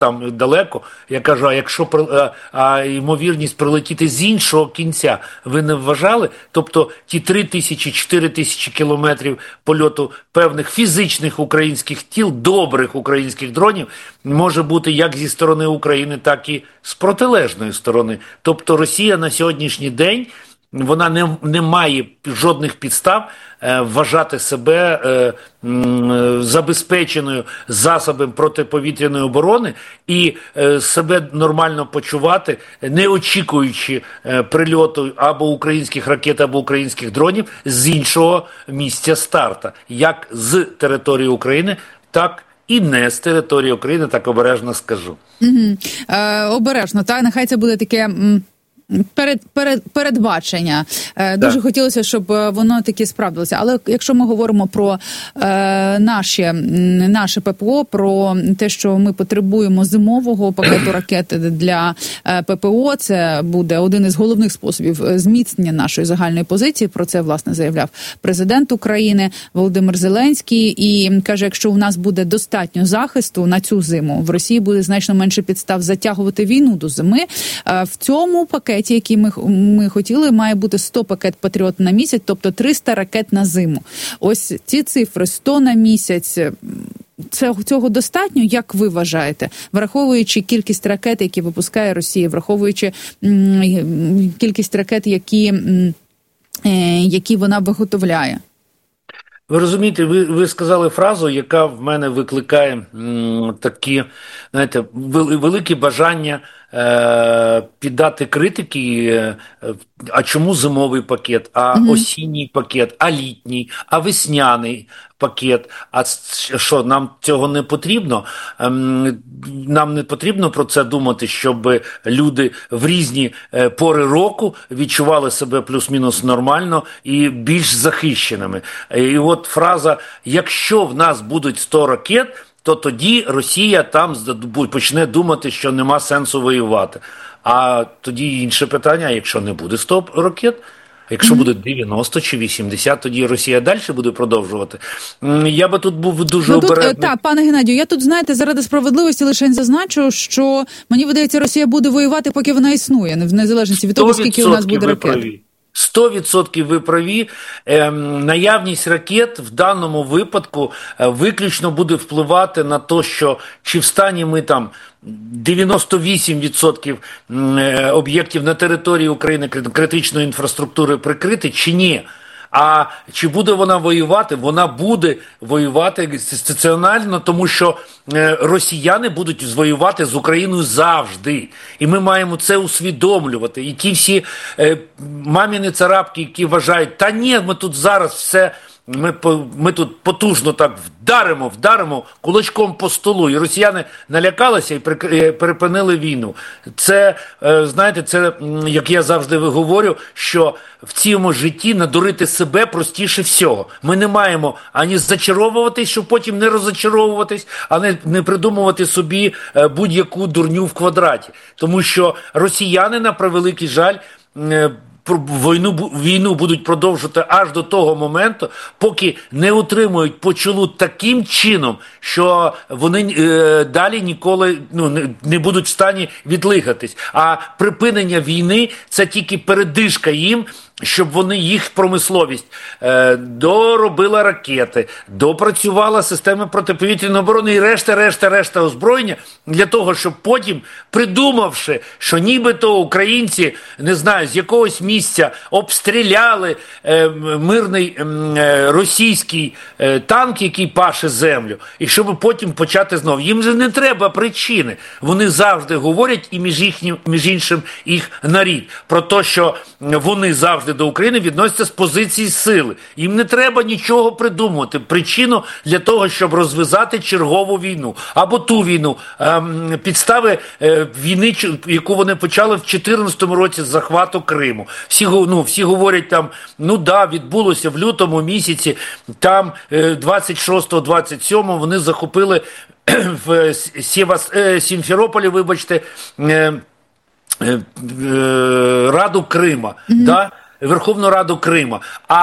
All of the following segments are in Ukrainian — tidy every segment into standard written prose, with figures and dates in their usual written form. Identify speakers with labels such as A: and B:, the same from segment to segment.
A: там далеко. Я кажу, а якщо ймовірність прилетіти з іншого кінця, ви не вважали? Тобто ті 3 000-4 000 кілометрів польоту певних фізичних українських тіл, добрих українських дронів, може бути як зі сторони України, так і з протилежної сторони. Тобто Росія на сьогоднішній день, вона не має жодних підстав вважати себе забезпеченою засобом протиповітряної оборони і себе нормально почувати, не очікуючи прильоту або українських ракет, або українських дронів з іншого місця старта, як з території України, так і не з території України, так обережно скажу.
B: Обережно, так, нехай це буде таке... передбачення. Дуже хотілося, щоб воно таки справдилося. Але якщо ми говоримо про наше ППО, про те, що ми потребуємо зимового пакету ракет для ППО, це буде один із головних способів зміцнення нашої загальної позиції. Про це, власне, заявляв президент України Володимир Зеленський. І каже, якщо у нас буде достатньо захисту на цю зиму, в Росії буде значно менше підстав затягувати війну до зими. В цьому пакеті, які ми хотіли, має бути 100 пакет «Патріот» на місяць, тобто 300 ракет на зиму. Ось ці цифри, 100 на місяць, цього достатньо, як ви вважаєте? Враховуючи кількість ракет, які випускає Росія, враховуючи кількість ракет, які вона виготовляє?
A: Ви розумієте, ви сказали фразу, яка в мене викликає такі, знаєте, велике бажання піддати критики, а чому зимовий пакет, а осінній пакет, а літній, а весняний пакет, а що, нам цього не потрібно? Нам не потрібно про це думати, щоб люди в різні пори року відчували себе плюс-мінус нормально і більш захищеними. І от фраза «якщо в нас будуть 100 ракет», то тоді Росія там почне думати, що нема сенсу воювати. А тоді інше питання, якщо не буде 100 ракет, якщо буде 90 чи 80, тоді Росія далі буде продовжувати. Я би тут був дуже обережний.
B: Так, пане Геннадію, я тут, знаєте, заради справедливості лише зазначу, що, мені видається, Росія буде воювати, поки вона існує, в незалежності від того, скільки у нас буде ракет.
A: 100% ви праві. Наявність ракет в даному випадку виключно буде впливати на те, що чи в стані ми там 98% об'єктів на території України критичної інфраструктури прикрити, чи ні. А чи буде вона воювати? Вона буде воювати стаціонарно, тому що росіяни будуть воювати з Україною завжди. І ми маємо це усвідомлювати. І ті всі маміни царапки, які вважають, та ні, ми тут зараз все... Ми тут потужно так вдаримо кулачком по столу, і росіяни налякалися і припинили війну. Це, знаєте, це, як я завжди говорю, що в цьому житті надурити себе простіше всього. Ми не маємо ані зачаровуватись, щоб потім не розочаровуватись, а не придумувати собі будь-яку дурню в квадраті. Тому що росіяни, на превеликий жаль, війну будуть продовжувати аж до того моменту, поки не утримують по чолу таким чином, що вони далі ніколи не будуть в стані відлигатись. А припинення війни – це тільки передишка їм, щоб вони, їх промисловість доробила ракети, допрацювала система протиповітряної оборони і решта озброєння для того, щоб потім, придумавши, що нібито українці, не знаю, з якогось місця обстріляли мирний російський танк, який паше землю, і щоб потім почати знову. Їм же не треба причини. Вони завжди говорять, і між іншим їх нарід, про те, що вони завжди до України відносяться з позиції сили. Їм не треба нічого придумувати. Причину для того, щоб розв'язати чергову війну. Або ту війну. Підстави війни, яку вони почали в 2014 році з захвату Криму. Всі говорять там, відбулося в лютому місяці, там 26-27 вони захопили в Сімферополі, Раду Крима, Верховну Раду Крима. А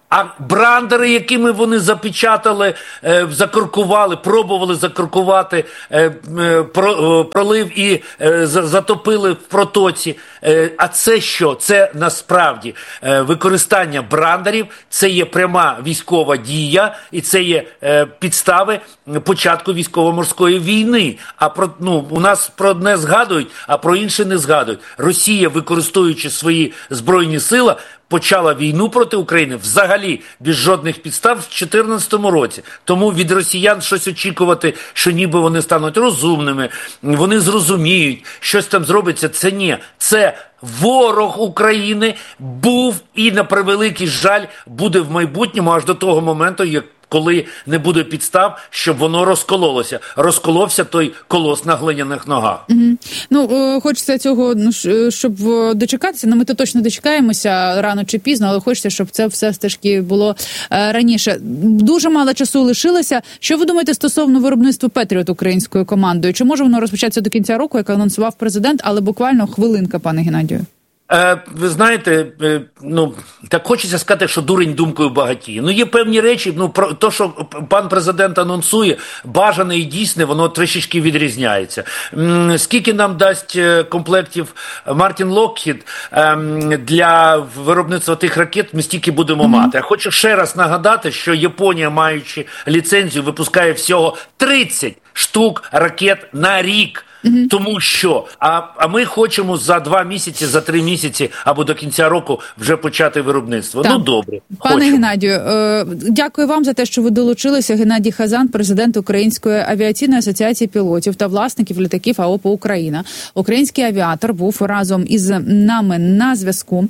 A: А брандери, якими вони запечатали, закоркували, пробували закоркувати пролив і затопили в протоці. А це що? Це насправді використання брандерів, це є пряма військова дія і це є підстави початку військово-морської війни. А у нас про одне згадують, а про інше не згадують. Росія, використовуючи свої збройні сили, почала війну проти України взагалі без жодних підстав в 2014 році. Тому від росіян щось очікувати, що ніби вони стануть розумними, вони зрозуміють, щось там зробиться. Це ні. Це ворог України був і, на превеликий жаль, буде в майбутньому аж до того моменту, коли не буде підстав, щоб воно розкололося. Розколовся той колос на глиняних ногах.
B: Хочеться цього, щоб дочекатися. Ми то точно дочекаємося рано чи пізно, але хочеться, щоб це все ж таки було раніше. Дуже мало часу лишилося. Що ви думаєте стосовно виробництва «Петріот» українською командою? Чи може воно розпочатися до кінця року, як анонсував президент, але буквально хвилинка, пане Геннадію?
A: Ви знаєте, так хочеться сказати, що дурень думкою багатіє. Є певні речі, про те, що пан президент анонсує, бажане і дійсне, воно трішечки відрізняється. Скільки нам дасть комплектів Мартін Локхід для виробництва тих ракет, ми стільки будемо мати. Я хочу ще раз нагадати, що Японія, маючи ліцензію, випускає всього 30 штук ракет на рік. Тому що, а ми хочемо за 2 місяці, за 3 місяці або до кінця року вже почати виробництво.
B: Так.
A: Добре.
B: Пане Геннадію, дякую вам за те, що ви долучилися. Геннадій Хазан, президент Української авіаційної асоціації пілотів та власників літаків АОП «Україна». Український авіатор був разом із нами на зв'язку.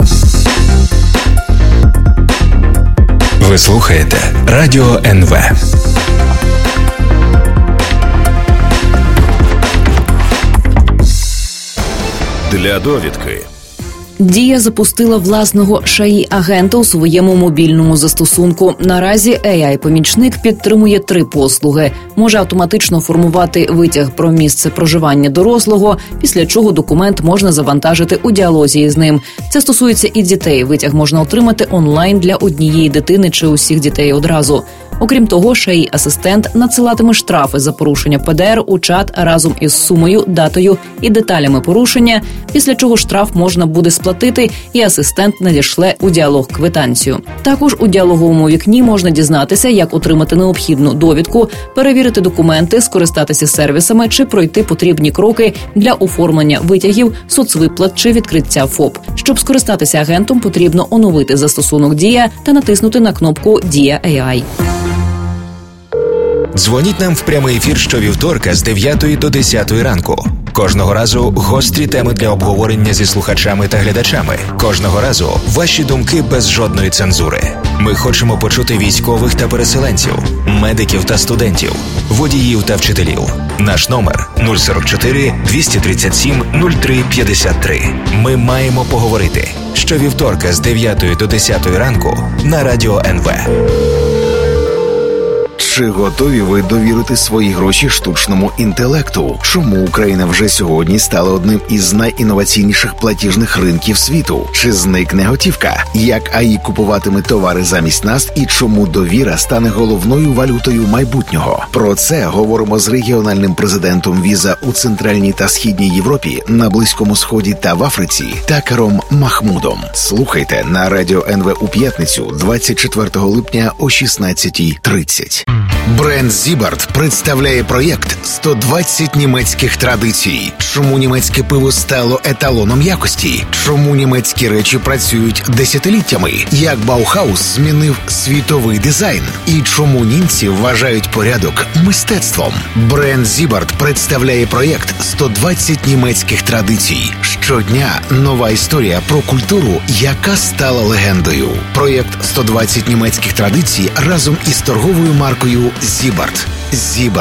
C: Ви слухаєте Радіо НВ. Для довідки.
D: Дія запустила власного ШАІ-агента у своєму мобільному застосунку. Наразі AI-помічник підтримує 3 послуги. Може автоматично формувати витяг про місце проживання дорослого, після чого документ можна завантажити у діалозі з ним. Це стосується і дітей. Витяг можна отримати онлайн для однієї дитини чи усіх дітей одразу. Окрім того, ШАІ-асистент надсилатиме штрафи за порушення ПДР у чат разом із сумою, датою і деталями порушення, після чого штраф можна буде сплатити і асистент надішле у діалог квитанцію. Також у діалоговому вікні можна дізнатися, як отримати необхідну довідку, перевірити документи, скористатися сервісами чи пройти потрібні кроки для оформлення витягів, соцвиплат чи відкриття ФОП. Щоб скористатися агентом, потрібно оновити застосунок «Дія» та натиснути на кнопку «Дія AI».
C: Дзвоніть нам в прямий ефір щовівторка з 9 до 10 ранку. Кожного разу гострі теми для обговорення зі слухачами та глядачами. Кожного разу ваші думки без жодної цензури. Ми хочемо почути військових та переселенців, медиків та студентів, водіїв та вчителів. Наш номер 044 237 03 53. Ми маємо поговорити. Щовівторка з 9 до 10 ранку на Радіо НВ.
E: Чи готові ви довірити свої гроші штучному інтелекту? Чому Україна вже сьогодні стала одним із найінноваційніших платіжних ринків світу? Чи зникне готівка? Як АІ купуватиме товари замість нас і чому довіра стане головною валютою майбутнього? Про це говоримо з регіональним президентом Віза у Центральній та Східній Європі, на Близькому Сході та в Африці Такером Махмудом. Слухайте на Радіо НВ у п'ятницю 24 липня о 16:30. Бренд Зібарт представляє проєкт «120 німецьких традицій». Чому німецьке пиво стало еталоном якості? Чому німецькі речі працюють десятиліттями? Як Баухаус змінив світовий дизайн? І чому німці вважають порядок мистецтвом? Бренд Зібарт представляє проєкт «120 німецьких традицій». Щодня нова історія про культуру, яка стала легендою. Проєкт «120 німецьких традицій» разом із торговою маркою Зібарт. Зібарт.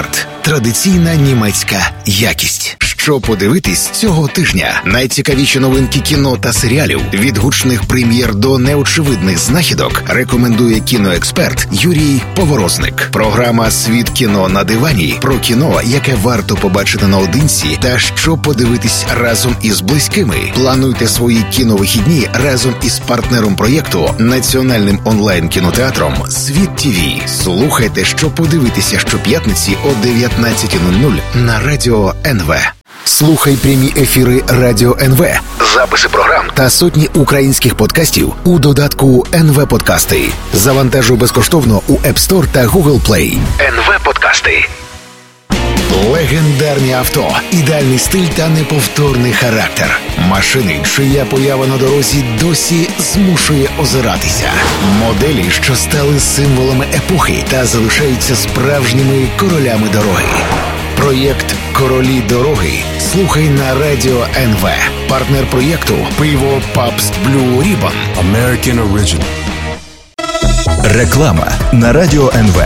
E: традиційна німецька якість. Що подивитись цього тижня? Найцікавіші новинки кіно та серіалів від гучних прем'єр до неочевидних знахідок рекомендує кіноексперт Юрій Поворозник. Програма «Світ кіно на дивані» про кіно, яке варто побачити наодинці та що подивитись разом із близькими. Плануйте свої кіновихідні разом із партнером проєкту, національним онлайн-кінотеатром «Світ ТВ». Слухайте, що подивитися щоп'ятниці о 19:00 на Радіо НВ. Слухай прямі ефіри Радіо НВ, записи програм та сотні українських подкастів у додатку НВ Подкасти. Завантажуй безкоштовно у App Store та Google Play. НВ Подкасти. Легендарні авто, ідеальний стиль та неповторний характер. Машини, чия поява на дорозі досі змушує озиратися. Моделі, що стали символами епохи та залишаються справжніми королями дороги. Проєкт «Королі дороги» слухай на Радіо НВ. Партнер проєкту – пиво Pabst Blue Ribbon.
F: American Original.
C: Реклама на Радіо НВ.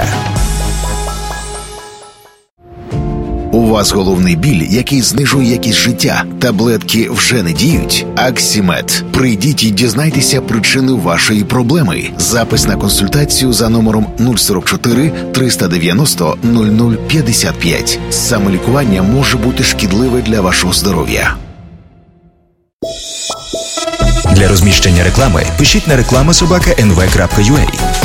E: У вас головний біль, який знижує якість життя. Таблетки вже не діють? Аксімед. Прийдіть і дізнайтеся причини вашої проблеми. Запис на консультацію за номером 044 390 0055. Самолікування може бути шкідливе для вашого здоров'я.
C: Для розміщення реклами пишіть на reklama@nv.ua.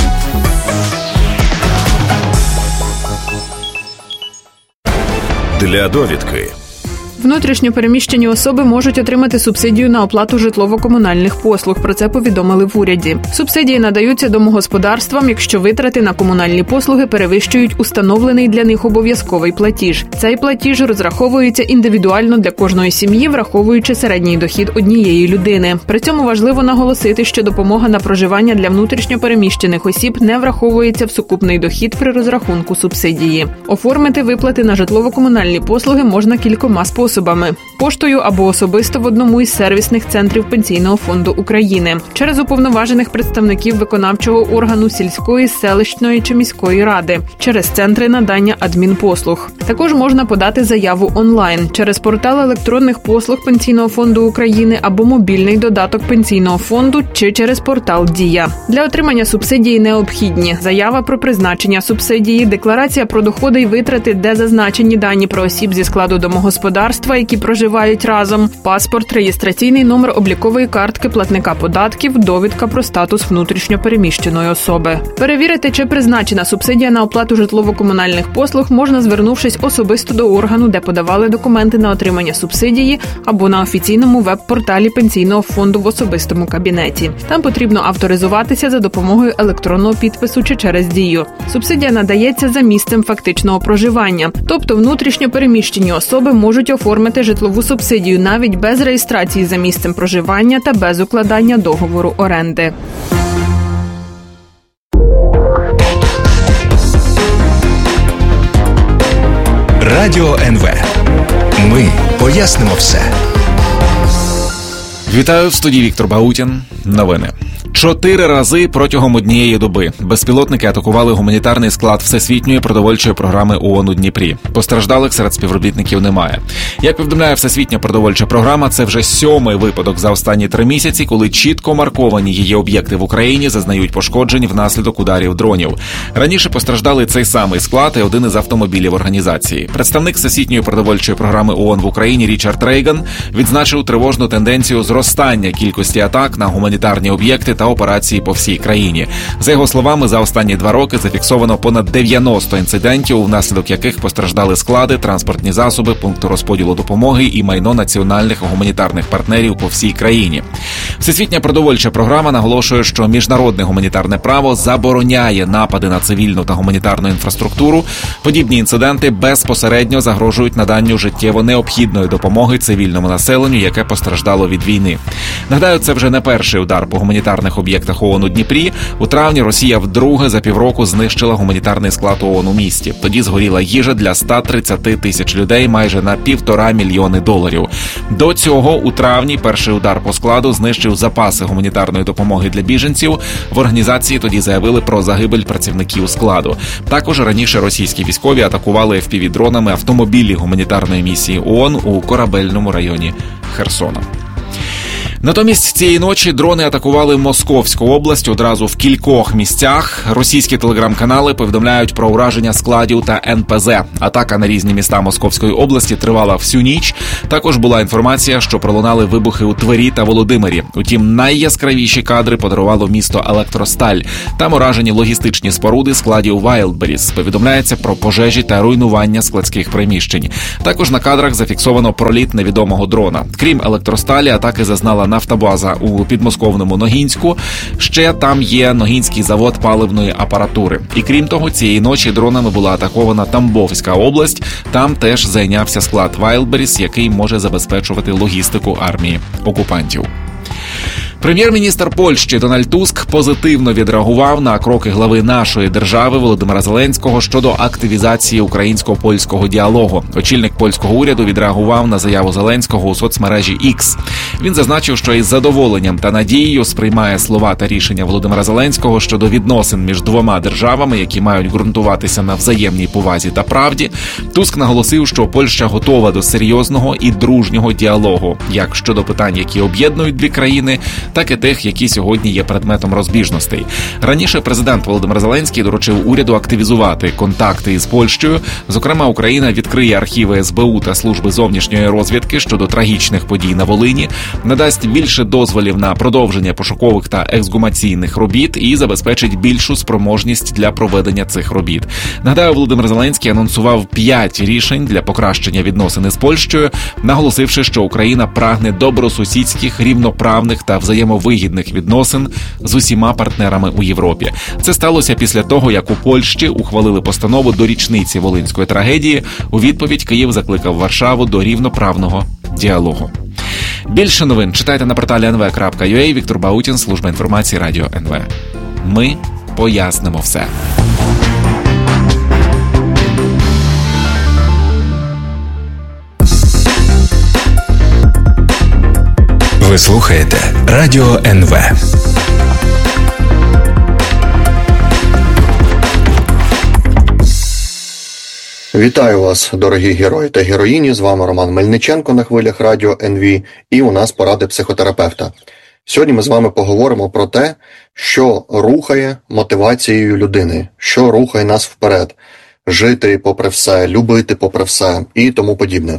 F: Для довідки.
G: Внутрішньо переміщені особи можуть отримати субсидію на оплату житлово-комунальних послуг. Про це повідомили в уряді. Субсидії надаються домогосподарствам, якщо витрати на комунальні послуги перевищують установлений для них обов'язковий платіж. Цей платіж розраховується індивідуально для кожної сім'ї, враховуючи середній дохід однієї людини. При цьому важливо наголосити, що допомога на проживання для внутрішньо переміщених осіб не враховується в сукупний дохід при розрахунку субсидії. Оформити виплати на житлово-комунальні послуги можна кількома способами. Поштою або особисто в одному із сервісних центрів Пенсійного фонду України, через уповноважених представників виконавчого органу сільської, селищної чи міської ради, через центри надання адмінпослуг. Також можна подати заяву онлайн, через портал електронних послуг Пенсійного фонду України або мобільний додаток Пенсійного фонду чи через портал «Дія». Для отримання субсидії необхідні: заява про призначення субсидії, декларація про доходи і витрати, де зазначені дані про осіб зі складу домогосподарства, які проживають разом, паспорт, реєстраційний номер облікової картки платника податків, довідка про статус внутрішньо переміщеної особи. Перевірити, чи призначена субсидія на оплату житлово-комунальних послуг, можна, звернувшись особисто до органу, де подавали документи на отримання субсидії, або на офіційному веб-порталі Пенсійного фонду в особистому кабінеті. Там потрібно авторизуватися за допомогою електронного підпису чи через Дію. Субсидія надається за місцем фактичного проживання, тобто внутрішньо переміщені особи можуть оформити житлову субсидію навіть без реєстрації за місцем проживання та без укладання договору оренди.
C: Радіо НВ. Ми пояснимо все.
H: Вітаю, в студії Віктор Баутін. Новини. 4 рази протягом однієї доби безпілотники атакували гуманітарний склад Всесвітньої продовольчої програми ООН у Дніпрі. Постраждалих серед співробітників немає. Як повідомляє Всесвітня продовольча програма, це вже 7-й випадок за останні 3 місяці, коли чітко марковані її об'єкти в Україні зазнають пошкоджень внаслідок ударів дронів. Раніше постраждали цей самий склад і один із автомобілів організації. Представник Всесвітньої продовольчої програми ООН в Україні Річард Рейган відзначив тривожну тенденцію зростання кількості атак на гуманітарні об'єкти та операції по всій країні. За його словами, за останні 2 роки зафіксовано понад 90 інцидентів, внаслідок яких постраждали склади, транспортні засоби, пункти розподілу допомоги і майно національних гуманітарних партнерів по всій країні. Всесвітня продовольча програма наголошує, що міжнародне гуманітарне право забороняє напади на цивільну та гуманітарну інфраструктуру. Подібні інциденти безпосередньо загрожують наданню життєво необхідної допомоги цивільному населенню, яке постраждало від війни. Нагадаю, це вже не перший удар по гуманітарних об'єктах ООН у Дніпрі. У травні Росія вдруге за півроку знищила гуманітарний склад ООН у місті. Тоді згоріла їжа для 130 тисяч людей майже на 1,5 $1,5 мільйони. До цього у травні перший удар по складу знищив запаси гуманітарної допомоги для біженців. В організації тоді заявили про загибель працівників складу. Також раніше російські військові атакували FPV-дронами автомобілі гуманітарної місії ООН у корабельному районі Херсона. Натомість цієї ночі дрони атакували Московську область одразу в кількох місцях. Російські телеграм-канали повідомляють про ураження складів та НПЗ. Атака на різні міста Московської області тривала всю ніч. Також була інформація, що пролунали вибухи у Твері та Володимирі. Утім, найяскравіші кадри подарувало місто Електросталь. Там уражені логістичні споруди складів Wildberries. Повідомляється про пожежі та руйнування складських приміщень. Також на кадрах зафіксовано проліт невідомого дрона. Крім Електросталі, атаки зазнала нафтобаза у підмосковному Ногінську. Ще там є Ногінський завод паливної апаратури. І крім того, цієї ночі дронами була атакована Тамбовська область. Там теж зайнявся склад Wildberries, який може забезпечувати логістику армії окупантів. Прем'єр-міністр Польщі Дональд Туск позитивно відреагував на кроки глави нашої держави Володимира Зеленського щодо активізації українсько-польського діалогу. Очільник польського уряду відреагував на заяву Зеленського у соцмережі X. Він зазначив, що із задоволенням та надією сприймає слова та рішення Володимира Зеленського щодо відносин між двома державами, які мають ґрунтуватися на взаємній повазі та правді. Туск наголосив, що Польща готова до серйозного і дружнього діалогу, як щодо питань, які об'єднують дві країни, так і тих, які сьогодні є предметом розбіжностей. Раніше президент Володимир Зеленський доручив уряду активізувати контакти із Польщею. Зокрема, Україна відкриє архіви СБУ та служби зовнішньої розвідки щодо трагічних подій на Волині, надасть більше дозволів на продовження пошукових та ексгумаційних робіт і забезпечить більшу спроможність для проведення цих робіт. Нагадаю, Володимир Зеленський анонсував 5 рішень для покращення відносин із Польщею, наголосивши, що Україна прагне добросусідських, рівноправних та взаємовигідних відносин з усіма партнерами у Європі. Це сталося після того, як у Польщі ухвалили постанову до річниці Волинської трагедії. У відповідь Київ закликав Варшаву до рівноправного діалогу. Більше новин читайте на порталі nv.ua. Віктор Баутін, служба інформації Радіо НВ. Ми пояснимо все.
C: Ви слухаєте Радіо НВ.
I: Вітаю вас, дорогі герої та героїні. З вами Роман Мельниченко на хвилях Радіо НВ, і у нас поради психотерапевта. Сьогодні ми з вами поговоримо про те, що рухає мотивацією людини, що рухає нас вперед. Жити попри все, любити попри все і тому подібне.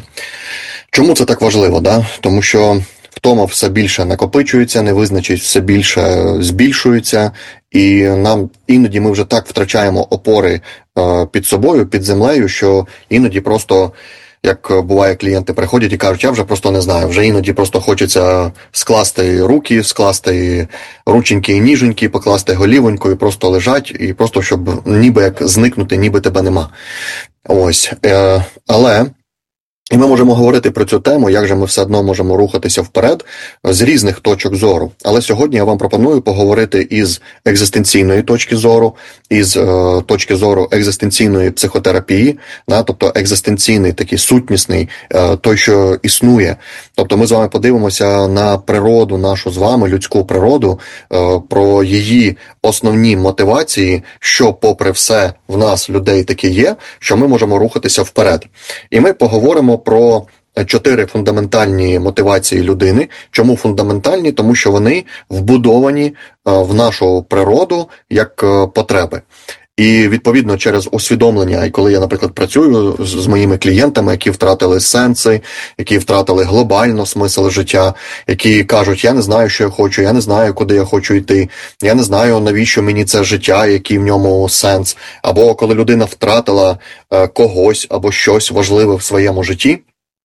I: Чому це так важливо? Да? Тому що втома все більше накопичується, невизначеність все більше збільшується, і нам іноді ми вже так втрачаємо опори під собою, під землею, що іноді просто, як буває, клієнти приходять і кажуть, я вже просто не знаю, вже іноді просто хочеться скласти руки, скласти рученьки і ніженьки, покласти голівоньку і просто лежать, і просто щоб ніби як зникнути, ніби тебе нема. Ось, але... І ми можемо говорити про цю тему, як же ми все одно можемо рухатися вперед з різних точок зору. Але сьогодні я вам пропоную поговорити із екзистенційної точки зору, із точки зору екзистенційної психотерапії, тобто екзистенційний, такий сутнісний, той, що існує. Тобто ми з вами подивимося на природу нашу з вами, людську природу, про її основні мотивації, що попри все в нас, людей, таке є, що ми можемо рухатися вперед. І ми поговоримо про 4 фундаментальні мотивації людини. Чому фундаментальні? Тому що вони вбудовані в нашу природу як потреби. І, відповідно, через усвідомлення, і коли я, наприклад, працюю з моїми клієнтами, які втратили сенси, які втратили глобально смисл життя, які кажуть, я не знаю, що я хочу, я не знаю, куди я хочу йти, я не знаю, навіщо мені це життя, який в ньому сенс. Або коли людина втратила когось або щось важливе в своєму житті,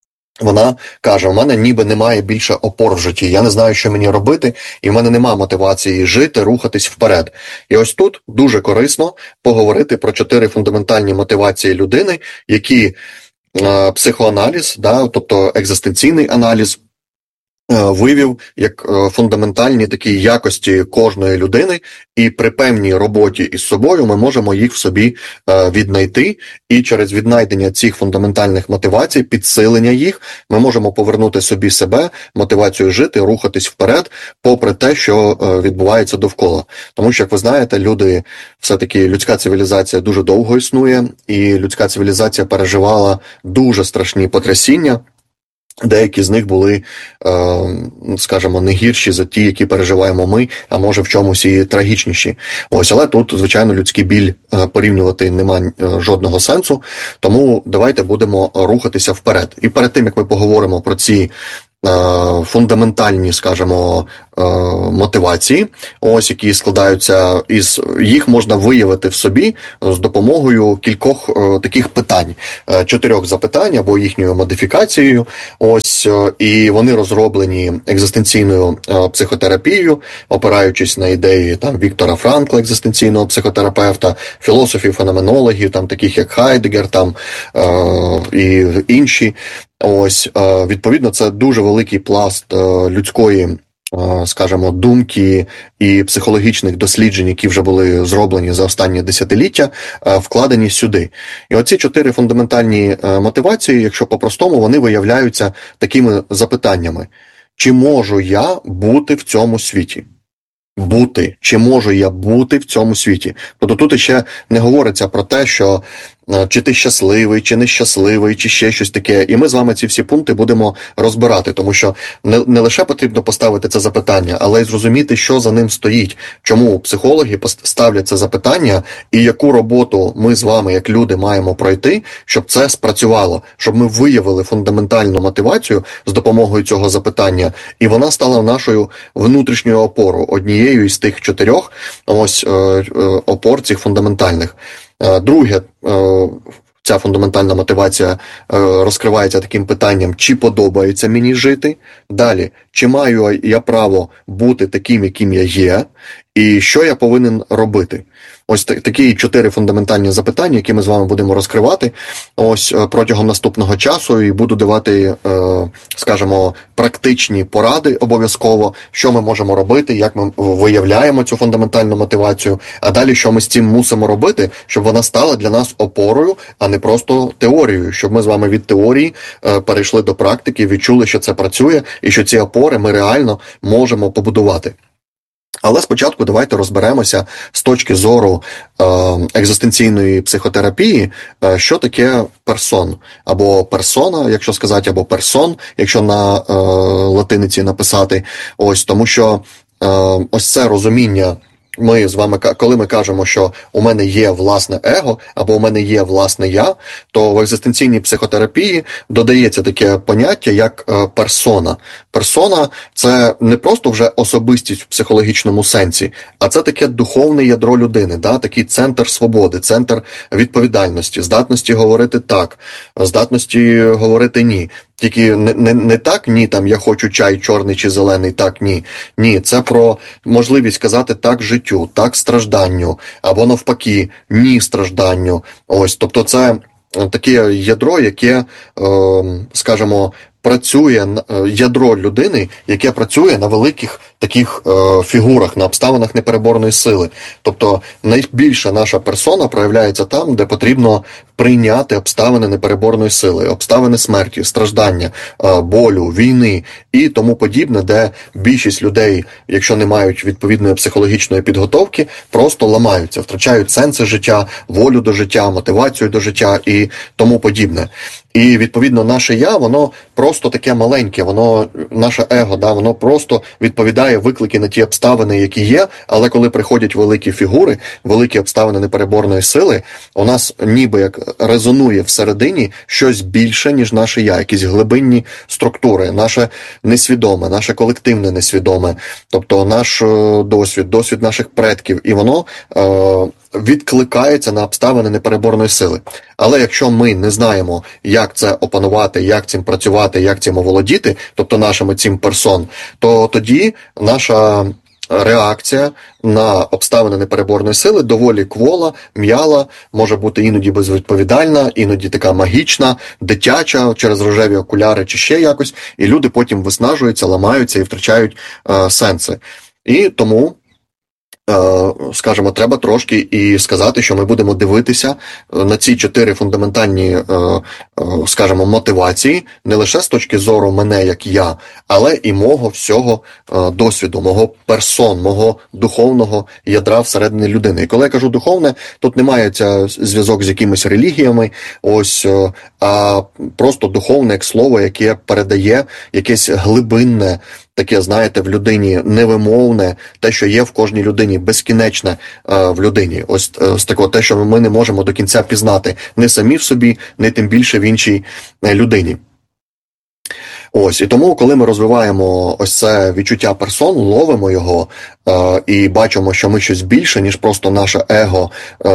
I: вона каже, у мене ніби немає більше опор в житті, я не знаю, що мені робити, і в мене немає мотивації жити, рухатись вперед. І ось тут дуже корисно поговорити про 4 фундаментальні мотивації людини, які психоаналіз, тобто екзистенційний аналіз, вивів як фундаментальні такі якості кожної людини, і при певній роботі із собою ми можемо їх в собі віднайти, і через віднайдення цих фундаментальних мотивацій, підсилення їх, ми можемо повернути собі себе, мотивацію жити, рухатись вперед, попри те, що відбувається довкола. Тому що, як ви знаєте, люди, все-таки людська цивілізація дуже довго існує, і людська цивілізація переживала дуже страшні потрясіння. Деякі з них були, скажімо, не гірші за ті, які переживаємо ми, а може в чомусь і трагічніші. Ось, але тут, звичайно, людський біль порівнювати немає жодного сенсу, тому давайте будемо рухатися вперед. І перед тим, як ми поговоримо про ці фундаментальні, скажімо, мотивації, ось, які складаються із, їх можна виявити в собі з допомогою кількох таких питань, 4 запитань або їхньою модифікацією, ось, і вони розроблені екзистенційною психотерапією, опираючись на ідеї там Віктора Франкла, екзистенційного психотерапевта, філософів-феноменологів, там таких як Хайдеггер, там і інші. Ось, відповідно, це дуже великий пласт людської, скажімо, думки і психологічних досліджень, які вже були зроблені за останні десятиліття, вкладені сюди. І оці 4 фундаментальні мотивації, якщо по-простому, вони виявляються такими запитаннями. Чи можу я бути в цьому світі? Бути. Чи можу я бути в цьому світі? Тобто тут ще не говориться про те, що чи ти щасливий, чи нещасливий, чи ще щось таке. І ми з вами ці всі пункти будемо розбирати, тому що не лише потрібно поставити це запитання, але й зрозуміти, що за ним стоїть, чому психологи ставлять це запитання, і яку роботу ми з вами, як люди, маємо пройти, щоб це спрацювало, щоб ми виявили фундаментальну мотивацію з допомогою цього запитання, і вона стала нашою внутрішньою опорою, однією із тих 4 ось опор цих фундаментальних. Друге, ця фундаментальна мотивація розкривається таким питанням, чи подобається мені жити. Далі, чи маю я право бути таким, яким я є, і що я повинен робити. Ось такі 4 фундаментальні запитання, які ми з вами будемо розкривати ось протягом наступного часу, і буду давати, скажімо, практичні поради обов'язково, що ми можемо робити, як ми виявляємо цю фундаментальну мотивацію, а далі, що ми з цим мусимо робити, щоб вона стала для нас опорою, а не просто теорією, щоб ми з вами від теорії перейшли до практики, відчули, що це працює, і що ці опори ми реально можемо побудувати. Але спочатку давайте розберемося з точки зору екзистенційної психотерапії, що таке персон, або персона, якщо сказати, або персон, якщо на латиниці написати. Ось, тому що ось це розуміння, ми з вами, коли ми кажемо, що у мене є власне его, або у мене є власне я, то в екзистенційній психотерапії додається таке поняття, як персона. Персона – це не просто вже особистість в психологічному сенсі, а це таке духовне ядро людини, да? Такий центр свободи, центр відповідальності, здатності говорити так, здатності говорити ні. Тільки не так, ні, там, я хочу чай чорний чи зелений, так, ні. Ні, це про можливість казати так життю, так стражданню, або навпаки, ні стражданню. Ось, тобто це таке ядро, яке, скажімо, працює, ядро людини, яке працює на великих таких фігурах, на обставинах непереборної сили. Тобто найбільша наша персона проявляється там, де потрібно прийняти обставини непереборної сили, обставини смерті, страждання, болю, війни і тому подібне, де більшість людей, якщо не мають відповідної психологічної підготовки, просто ламаються, втрачають сенси життя, волю до життя, мотивацію до життя і тому подібне. І, відповідно, наше «я», воно просто таке маленьке, воно, наше его, да, воно просто відповідає виклики на ті обставини, які є, але коли приходять великі фігури, великі обставини непереборної сили, у нас ніби як резонує всередині щось більше, ніж наше «я», якісь глибинні структури, наше несвідоме, наше колективне несвідоме, тобто наш досвід наших предків, і воно відкликається на обставини непереборної сили. Але якщо ми не знаємо, як це опанувати, як цим працювати, як цим оволодіти, тобто нашими цим персон, то тоді наша реакція на обставини непереборної сили доволі квола, м'яла, може бути іноді безвідповідальна, іноді така магічна, дитяча, через рожеві окуляри чи ще якось, і люди потім виснажуються, ламаються і втрачають сенси. І тому, скажімо, треба трошки і сказати, що ми будемо дивитися на ці 4 фундаментальні, скажімо, мотивації, не лише з точки зору мене, як я, але і мого всього досвіду, мого персон, мого духовного ядра всередині людини. І коли я кажу духовне, тут немає зв'язок з якимись релігіями, а просто духовне, як слово, яке передає якесь глибинне, таке, знаєте, в людині невимовне, те, що є в кожній людині, безкінечне в людині. Ось з такого те, що ми не можемо до кінця пізнати не самі в собі, не тим більше в іншій людині. Ось, і тому, коли ми розвиваємо ось це відчуття персон, ловимо його і бачимо, що ми щось більше, ніж просто наше его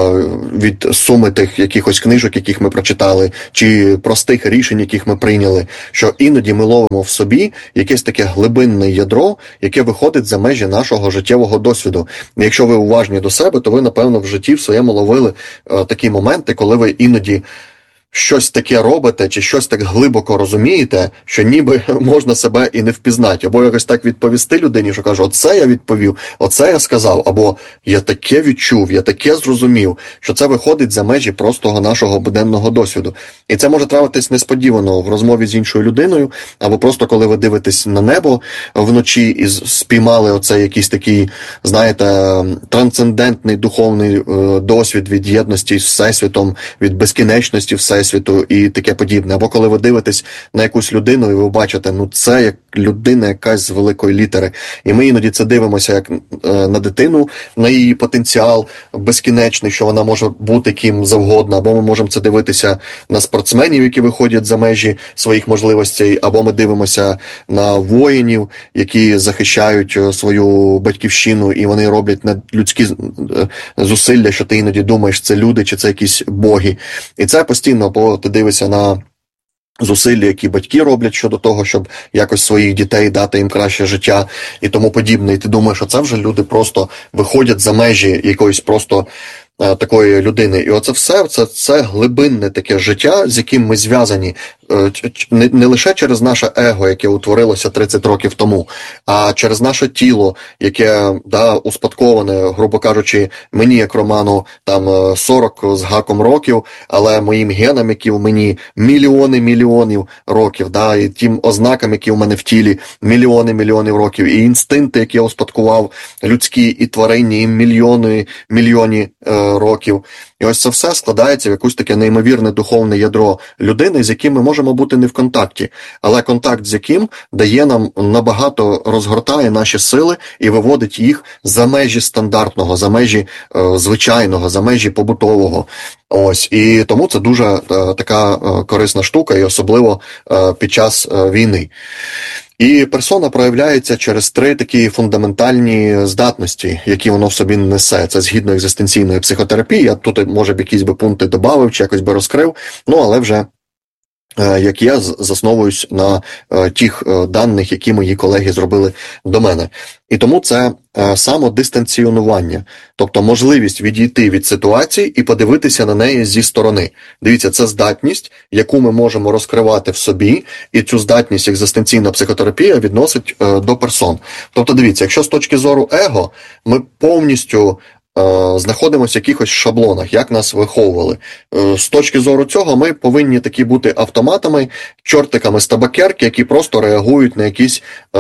I: від суми тих якихось книжок, яких ми прочитали, чи простих рішень, яких ми прийняли, що іноді ми ловимо в собі якесь таке глибинне ядро, яке виходить за межі нашого життєвого досвіду. І якщо ви уважні до себе, то ви, напевно, в житті в своєму ловили такі моменти, коли ви іноді щось таке робите, чи щось так глибоко розумієте, що ніби можна себе і не впізнати. Або якось так відповісти людині, що каже, оце я відповів, оце я сказав, або я таке відчув, я таке зрозумів, що це виходить за межі простого нашого буденного досвіду. І це може трапитись несподівано в розмові з іншою людиною, або просто коли ви дивитесь на небо вночі і спіймали оцей якийсь такий, знаєте, трансцендентний духовний досвід від єдності з Всесвітом, від безкінечності Всесвіту і таке подібне. Або коли ви дивитесь на якусь людину і ви бачите, ну це як людина якась з великої літери. І ми іноді це дивимося як на дитину, на її потенціал безкінечний, що вона може бути ким завгодно. Або ми можемо це дивитися на спортсменів, які виходять за межі своїх можливостей, або ми дивимося на воїнів, які захищають свою батьківщину, і вони роблять людські зусилля, що ти іноді думаєш, це люди, чи це якісь боги. І це постійно, бо ти дивишся на зусилля, які батьки роблять щодо того, щоб якось своїх дітей дати їм краще життя і тому подібне. І ти думаєш, що це вже люди просто виходять за межі якоїсь просто такої людини. І оце все, це глибинне таке життя, з яким ми зв'язані не лише через наше его, яке утворилося 30 років тому, а через наше тіло, яке успадковане, грубо кажучи, мені як Роману там 40 з гаком років, але моїм генам, які в мені мільйонів років, і тим ознакам, які в мене в тілі мільйонів років, і інстинкти, які я успадкував, людські і тваринні, і мільйони років. І ось це все складається в якусь таке неймовірне духовне ядро людини, з яким ми можемо бути не в контакті, але контакт з яким дає нам набагато, розгортає наші сили і виводить їх за межі стандартного, за межі звичайного, за межі побутового. Ось, і тому це дуже така корисна штука, і особливо під час війни. І персона проявляється через 3 такі фундаментальні здатності, які воно в собі несе. Це згідно екзистенційної психотерапії. Я тут, може б, якісь би пункти додав, чи якось би розкрив, але вже як я засновуюсь на тих даних, які мої колеги зробили до мене. І тому це самодистанціонування, тобто можливість відійти від ситуації і подивитися на неї зі сторони. Дивіться, це здатність, яку ми можемо розкривати в собі, і цю здатність екзистенційна психотерапія відносить до персон. Тобто, дивіться, якщо з точки зору его ми повністю знаходимося в якихось шаблонах, як нас виховували. З точки зору цього ми повинні такі бути автоматами, чортиками з табакерки, які просто реагують на якісь,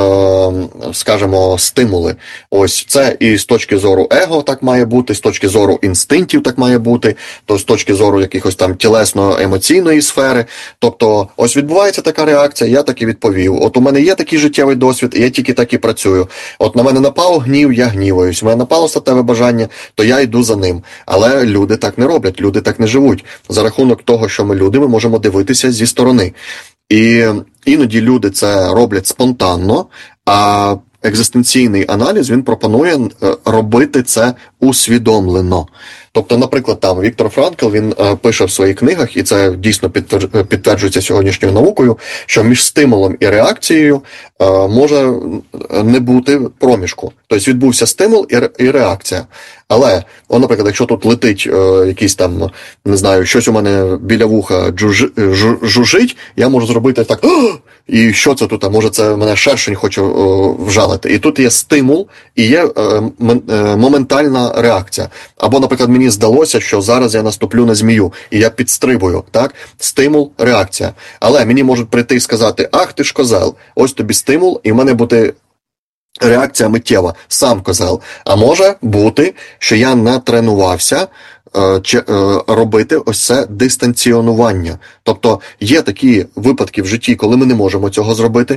I: скажімо, стимули. Ось це і з точки зору его так має бути, з точки зору інстинктів так має бути, то з точки зору якихось там тілесно-емоційної сфери. Тобто, ось відбувається така реакція, я так і відповів. От у мене є такий життєвий досвід, і я тільки так і працюю. От на мене напав гнів, я гніваюсь. У мене напало статеве бажання, то я йду за ним. Але люди так не роблять, люди так не живуть. За рахунок того, що ми люди, ми можемо дивитися зі сторони. І іноді люди це роблять спонтанно, а екзистенційний аналіз, він пропонує робити це усвідомлено. Тобто, наприклад, там Віктор Франкл, він пише в своїх книгах, і це дійсно підтверджується сьогоднішньою наукою, що між стимулом і реакцією може не бути проміжку. Тобто відбувся стимул і реакція. Але, наприклад, якщо тут летить якийсь там, не знаю, щось у мене біля вуха жужжить, я можу зробити так, і що це тут? А може це мене шершень хоче вжалити. І тут є стимул і є моментальна реакція. Або, наприклад, мені здалося, що зараз я наступлю на змію, і я підстрибую, так? Стимул, реакція. Але мені можуть прийти і сказати, ах, ти ж козел, ось тобі стимул, і в мене буде реакція миттєва, сам козел. А може бути, що я натренувався робити ось це дистанціонування. Тобто є такі випадки в житті, коли ми не можемо цього зробити,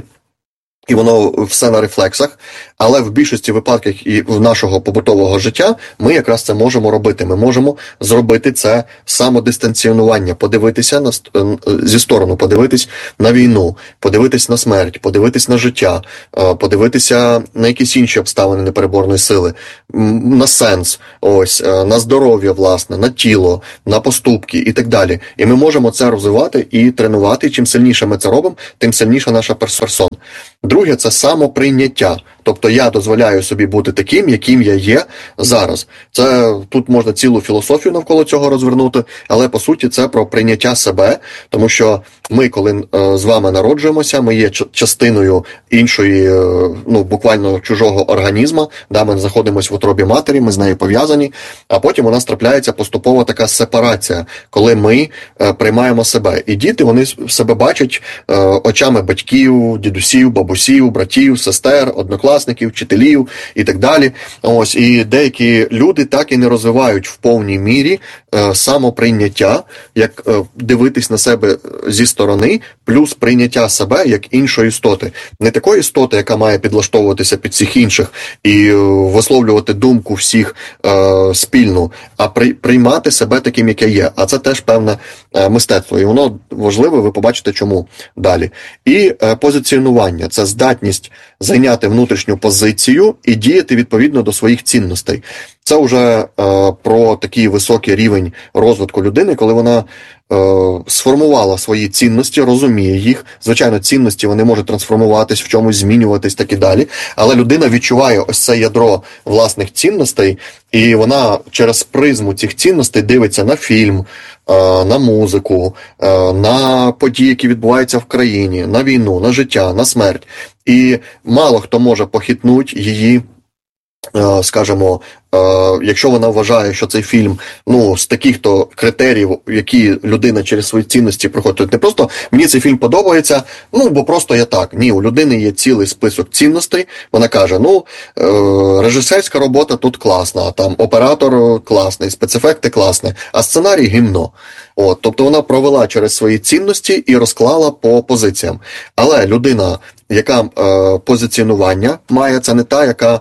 I: і воно все на рефлексах, але в більшості випадків і в нашого побутового життя ми якраз це можемо робити. Ми можемо зробити це самодистанціонування, подивитися зі сторону, подивитись на війну, подивитись на смерть, подивитись на життя, подивитися на якісь інші обставини непереборної сили, на сенс, ось, на здоров'я, власне, на тіло, на поступки і так далі. І ми можемо це розвивати і тренувати. І чим сильніше ми це робимо, тим сильніша наша персона. Друге – це самоприйняття. Тобто я дозволяю собі бути таким, яким я є зараз. Тут можна цілу філософію навколо цього розвернути, але по суті це про прийняття себе, тому що ми, коли з вами народжуємося, ми є частиною іншої, буквально чужого організму, ми знаходимося в утробі матері, ми з нею пов'язані, а потім у нас трапляється поступова така сепарація, коли ми приймаємо себе. І діти, вони себе бачать очами батьків, дідусів, бабусів, братів, сестер, однокласників, вчителів і так далі. Ось, і деякі люди так і не розвивають в повній мірі самоприйняття, як дивитись на себе зі сторони, плюс прийняття себе як іншої істоти. Не такої істоти, яка має підлаштовуватися під всіх інших і висловлювати думку всіх спільну, а приймати себе таким, яке є. А це теж певне мистецтво. І воно важливе, ви побачите чому далі. І позиціонування – це здатність зайняти внутрішню позицію і діяти відповідно до своїх цінностей. Це вже про такий високий рівень розвитку людини, коли вона сформувала свої цінності, розуміє їх. Звичайно, цінності вони можуть трансформуватись, в чомусь змінюватись, так і далі. Але людина відчуває ось це ядро власних цінностей, і вона через призму цих цінностей дивиться на фільм, на музику, на події, які відбуваються в країні, на війну, на життя, на смерть. І мало хто може похитнути її, скажімо, якщо вона вважає, що цей фільм, з таких-то критеріїв, які людина через свої цінності проходить, не просто мені цей фільм подобається, бо просто я так. Ні, у людини є цілий список цінностей. Вона каже, режисерська робота тут класна, там оператор класний, спецефекти класні, а сценарій гімно. Тобто вона провела через свої цінності і розклала по позиціям. Але людина, яка позиціонування має, це не та, яка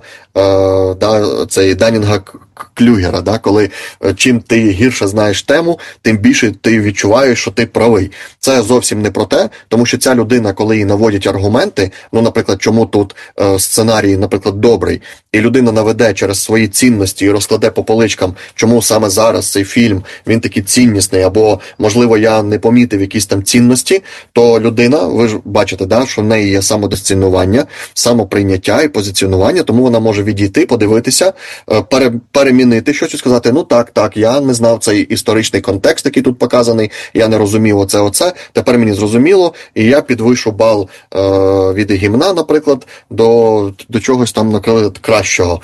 I: цей Данінга Клюгера, коли чим ти гірше знаєш тему, тим більше ти відчуваєш, що ти правий. Це зовсім не про те, тому що ця людина, коли їй наводять аргументи, наприклад, чому тут сценарій, наприклад, добрий, і людина наведе через свої цінності і розкладе по поличкам, чому саме зараз цей фільм, він такий ціннісний, або, можливо, я не помітив якісь там цінності, то людина, ви ж бачите, що в неї є самодисциплінування, самоприйняття і позиціонування, тому вона може відійти, подивитися, перемінити щось і сказати, так, я не знав цей історичний контекст, який тут показаний, я не розумів оце, тепер мені зрозуміло, і я підвишу бал від гімна, наприклад, до чогось там кращого.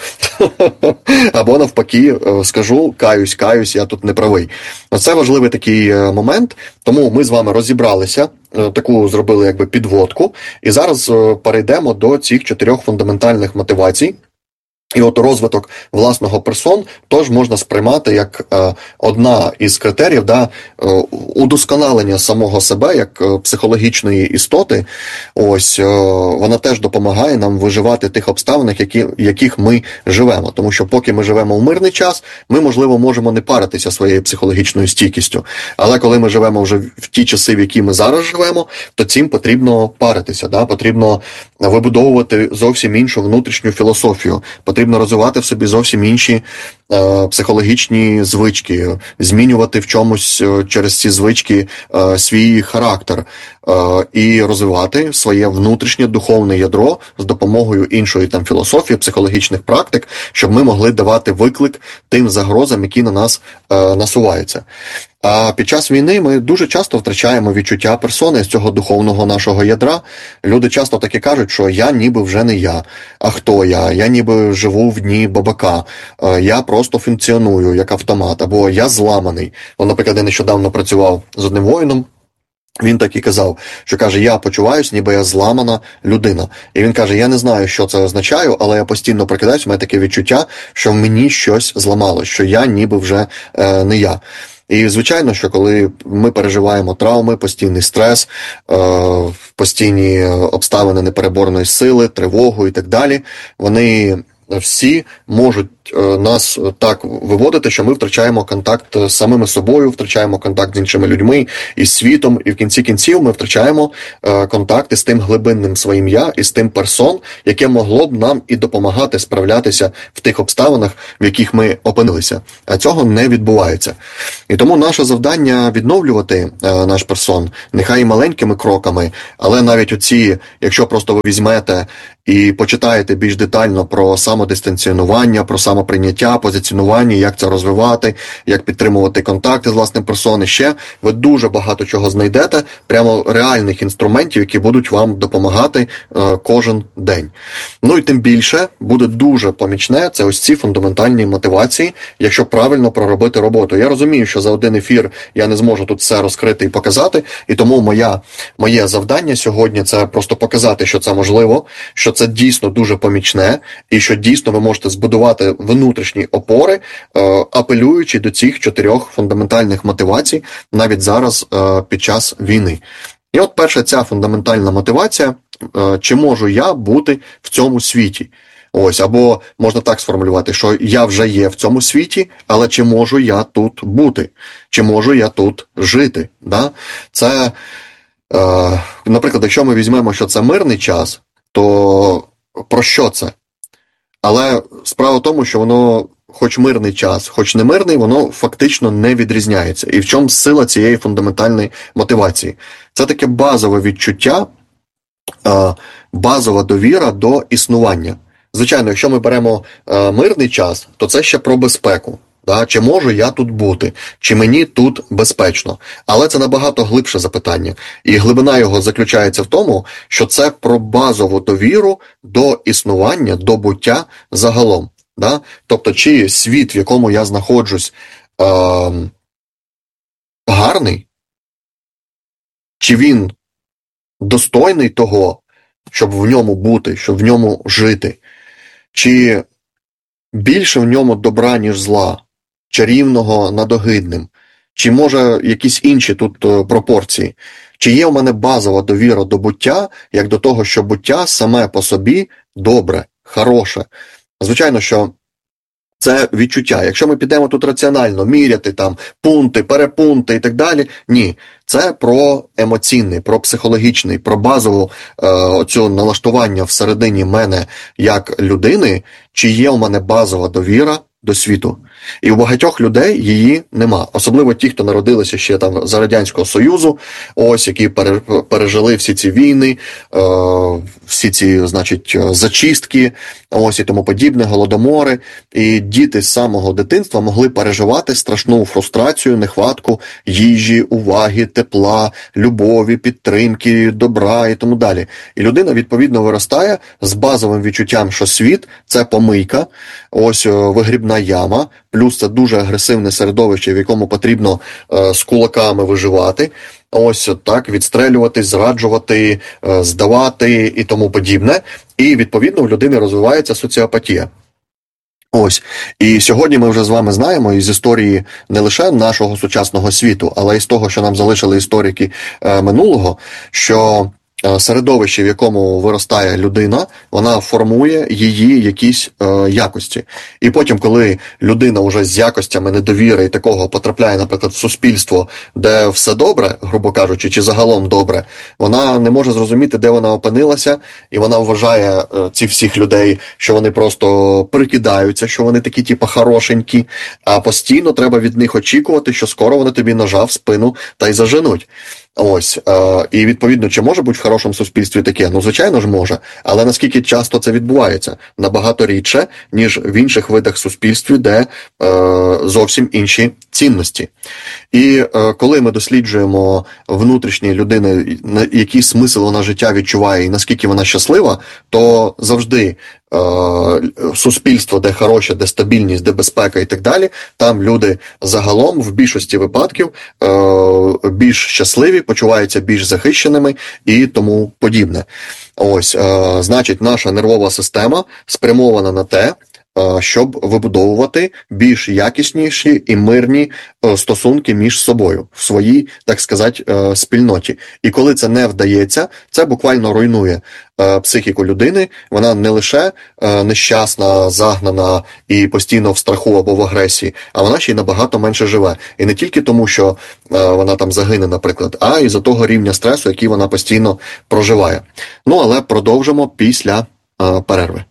I: Або навпаки, скажу, каюсь, я тут не правий. Це важливий такий момент, тому ми з вами розібралися, таку зробили підводку, і зараз перейдемо до цих 4 фундаментальних мотивацій. І розвиток власного персон теж можна сприймати як одна із критеріїв удосконалення самого себе як психологічної істоти. Ось вона теж допомагає нам виживати в тих обставинах, в яких ми живемо. Тому що поки ми живемо в мирний час, ми, можливо, можемо не паритися своєю психологічною стійкістю. Але коли ми живемо вже в ті часи, в які ми зараз живемо, то цим потрібно паритися, потрібно вибудовувати зовсім іншу внутрішню філософію. Потрібно потрібно розвивати в собі зовсім інші психологічні звички, змінювати в чомусь через ці звички свій характер і розвивати своє внутрішнє духовне ядро з допомогою іншої там філософії, психологічних практик, щоб ми могли давати виклик тим загрозам, які на нас насуваються. А під час війни ми дуже часто втрачаємо відчуття персони з цього духовного нашого ядра. Люди часто таки кажуть, що я ніби вже не я. А хто я? Я ніби живу в дні бабака. Я просто функціоную як автомат. Або я зламаний. Наприклад, я нещодавно працював з одним воїном. Він так і казав, що каже, я почуваюся, ніби я зламана людина. І він каже, я не знаю, що це означає, але я постійно прокидаюсь, у мене таке відчуття, що в мені щось зламалось, що я ніби вже не я. І, звичайно, що коли ми переживаємо травми, постійний стрес, постійні обставини непереборної сили, тривогу і так далі, вони всі можуть нас так виводити, що ми втрачаємо контакт з самими собою, втрачаємо контакт з іншими людьми, із світом, і в кінці кінців ми втрачаємо контакт із тим глибинним своїм я, із тим персон, яке могло б нам і допомагати справлятися в тих обставинах, в яких ми опинилися. А цього не відбувається. І тому наше завдання відновлювати наш персон, нехай і маленькими кроками, але навіть оці, якщо просто ви візьмете і почитаєте більш детально про самодистанціонування, про самоприйняття, позиціонування, як це розвивати, як підтримувати контакти з власним персоном, ще ви дуже багато чого знайдете, прямо реальних інструментів, які будуть вам допомагати кожен день. Ну і тим більше буде дуже помічне, це ось ці фундаментальні мотивації, якщо правильно проробити роботу. Я розумію, що за один ефір я не зможу тут все розкрити і показати, і тому моє завдання сьогодні це просто показати, що це можливо, що це дійсно дуже помічне, і що дійсно ви можете збудувати внутрішні опори, апелюючи до цих 4 фундаментальних мотивацій навіть зараз під час війни. І от перша ця фундаментальна мотивація, чи можу я бути в цьому світі? Ось, або можна так сформулювати, що я вже є в цьому світі, але чи можу я тут бути? Чи можу я тут жити? Да? Це, наприклад, якщо ми візьмемо, що це мирний час, то про що це? Але справа в тому, що воно, хоч мирний час, хоч не мирний, воно фактично не відрізняється. І в чому сила цієї фундаментальної мотивації? Це таке базове відчуття, базова довіра до існування. Звичайно, якщо ми беремо мирний час, то це ще про безпеку. Да? Чи можу я тут бути? Чи мені тут безпечно? Але це набагато глибше запитання. І глибина його заключається в тому, що це про базову довіру до існування, до буття загалом. Да? Тобто, чи світ, в якому я знаходжусь, гарний? Чи він достойний того, щоб в ньому бути, щоб в ньому жити? Чи більше в ньому добра, ніж зла? Чарівного над огидним? Чи може якісь інші тут пропорції? Чи є у мене базова довіра до буття, як до того, що буття саме по собі добре, хороше? Звичайно, що це відчуття. Якщо ми підемо тут раціонально міряти там пункти, перепункти і так далі, ні. Це про емоційний, про психологічний, про базову оцю налаштування всередині мене як людини, чи є у мене базова довіра до світу. І у багатьох людей її нема. Особливо ті, хто народилися ще там за Радянського Союзу, ось, які пережили всі ці війни, всі ці, значить, зачистки, ось і тому подібне, голодомори. І діти з самого дитинства могли переживати страшну фрустрацію, нехватку їжі, уваги, тепла, любові, підтримки, добра і тому далі. І людина, відповідно, виростає з базовим відчуттям, що світ – це помийка, ось вигрібна яма, плюс це дуже агресивне середовище, в якому потрібно з кулаками виживати, ось так, відстрелюватись, зраджувати, здавати і тому подібне. І, відповідно, в людини розвивається соціопатія. Ось. І сьогодні ми вже з вами знаємо із історії не лише нашого сучасного світу, але й з того, що нам залишили історики минулого, що середовище, в якому виростає людина, вона формує її якісь якості. І потім, коли людина вже з якостями недовіри і такого потрапляє, наприклад, в суспільство, де все добре, грубо кажучи, чи загалом добре, вона не може зрозуміти, де вона опинилася, і вона вважає ці всіх людей, що вони просто прикидаються, що вони такі, типу, хорошенькі, а постійно треба від них очікувати, що скоро вони тобі ножа в спину та й заженуть. Ось, і відповідно, чи може бути в хорошому суспільстві таке? Ну, звичайно ж може, але наскільки часто це відбувається? Набагато рідше, ніж в інших видах суспільств, де зовсім інші цінності. І коли ми досліджуємо внутрішні людини, який смисл вона життя відчуває і наскільки вона щаслива, то завжди суспільство, де хороше, де стабільність, де безпека і так далі, там люди загалом в більшості випадків більш щасливі, почуваються більш захищеними і тому подібне. Ось, значить, наша нервова система спрямована на те, щоб вибудовувати більш якісніші і мирні стосунки між собою в своїй, так сказати, спільноті. І коли це не вдається, це буквально руйнує психіку людини. Вона не лише нещасна, загнана і постійно в страху або в агресії, а вона ще й набагато менше живе. І не тільки тому, що вона там загине, наприклад, а й за того рівня стресу, який вона постійно проживає. Ну, але продовжимо після перерви.